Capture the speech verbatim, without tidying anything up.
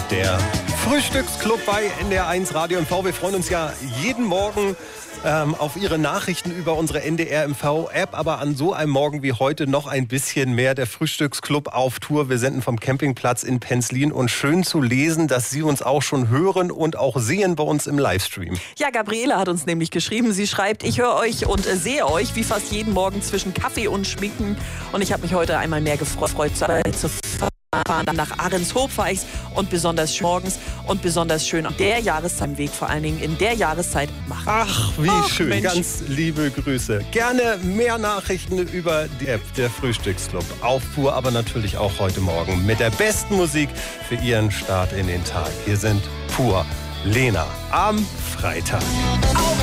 Der Frühstücksclub bei N D R eins Radio M V. Wir freuen uns ja jeden Morgen ähm, auf Ihre Nachrichten über unsere N D R M V-App. Aber an so einem Morgen wie heute noch ein bisschen mehr. Der Frühstücksclub auf Tour. Wir senden vom Campingplatz in Penzlin. Und schön zu lesen, dass Sie uns auch schon hören und auch sehen bei uns im Livestream. Ja, Gabriele hat uns nämlich geschrieben. Sie schreibt, ich höre euch und äh, sehe euch wie fast jeden Morgen zwischen Kaffee und Schminken. Und ich habe mich heute einmal mehr gefreut, zu fahren. Dann nach Ahrenshoop fahre ich und besonders schön morgens und besonders schön an der Jahreszeit, Weg vor allen Dingen in der Jahreszeit machen. Ach, wie Ach, schön. Mensch. Ganz liebe Grüße. Gerne mehr Nachrichten über die App, der Frühstücksclub auf Tour, aber natürlich auch heute Morgen mit der besten Musik für Ihren Start in den Tag. Hier sind Pur, Lena am Freitag. Auf